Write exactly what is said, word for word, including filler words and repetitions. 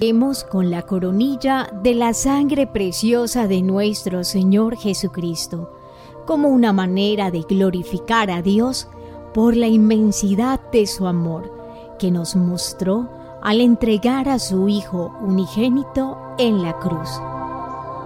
Hemos con la coronilla de la sangre preciosa de nuestro Señor Jesucristo, como una manera de glorificar a Dios por la inmensidad de su amor que nos mostró al entregar a su Hijo unigénito en la cruz.